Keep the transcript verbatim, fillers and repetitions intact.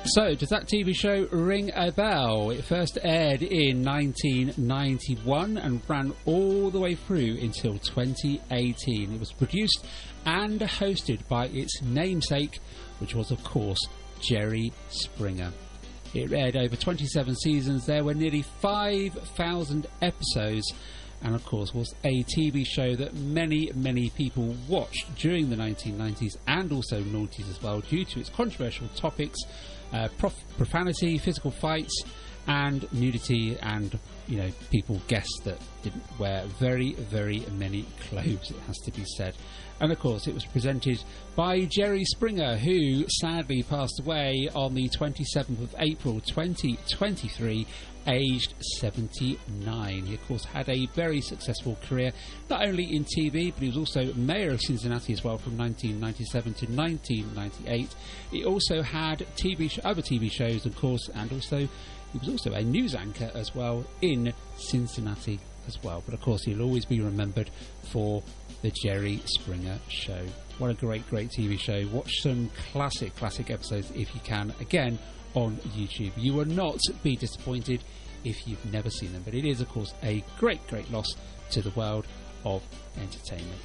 So, does that T V show ring a bell? It first aired in nineteen ninety-one and ran all the way through until twenty eighteen. It was produced and hosted by its namesake, which was, of course, Jerry Springer. It aired over twenty-seven seasons. There were nearly five thousand episodes, and of course was a T V show that many, many people watched during the nineteen nineties and also noughties as well, due to its controversial topics, uh, prof- profanity, physical fights, and nudity, and, you know, people guessed that didn't wear very, very many clothes, it has to be said. And of course it was presented by Jerry Springer, who sadly passed away on the twenty-seventh of April twenty twenty-three, aged seventy-nine. He of course had a very successful career, not only in T V, but he was also mayor of Cincinnati as well from nineteen ninety-seven to nineteen ninety-eight. He also had T V sh- other T V shows, of course, and also he was also a news anchor as well in Cincinnati as well. But of course he'll always be remembered for the Jerry Springer Show. What a great, great T V show. Watch some classic, classic episodes if you can, again, on YouTube. You will not be disappointed if you've never seen them. But it is, of course, a great, great loss to the world of entertainment.